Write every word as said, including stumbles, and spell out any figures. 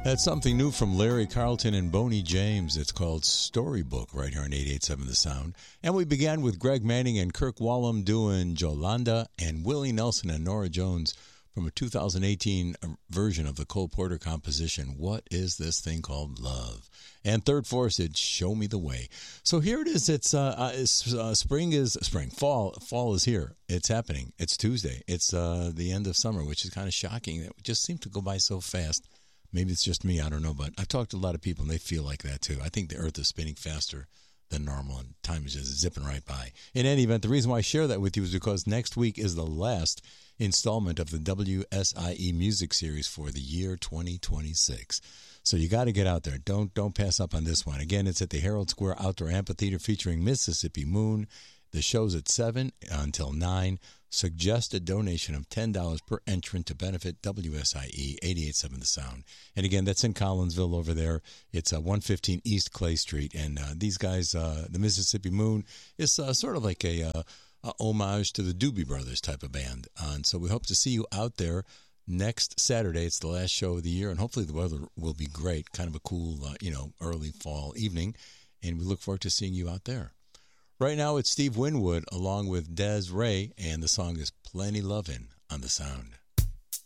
That's something new from Larry Carlton and Boney James. It's called Storybook right here on eight eighty-seven The Sound. And we began with Greg Manning and Kirk Whalum doing Jolanda, and Willie Nelson and Nora Jones from a two thousand eighteen version of the Cole Porter composition, What Is This Thing Called Love? And Third Force, it's Show Me the Way. So here it is. It's, uh, uh, it's uh, spring is spring. Fall fall is here. It's happening. It's Tuesday. It's uh, the end of summer, which is kind of shocking. It just seemed to go by so fast. Maybe it's just me, I don't know, but I've talked to a lot of people, and they feel like that, too. I think the Earth is spinning faster than normal, and time is just zipping right by. In any event, the reason why I share that with you is because next week is the last installment of the W S I E Music Series for the year twenty twenty-six. So you got to get out there. Don't don't pass up on this one. Again, it's at the Herald Square Outdoor Amphitheater featuring Mississippi Moon. The show's at seven until nine. Suggested donation of ten dollars per entrant to benefit W S I E eighty-eight point seven The Sound. And again, that's in Collinsville over there. It's uh, one fifteen East Clay Street. And uh, these guys, uh, the Mississippi Moon, is uh, sort of like a, uh, a homage to the Doobie Brothers type of band. Uh, and so we hope to see you out there next Saturday. It's the last show of the year, and hopefully the weather will be great. Kind of a cool, uh, you know, early fall evening. And we look forward to seeing you out there. Right now, it's Steve Winwood along with Des Ray, and the song is Plenty Lovin' on The Sound.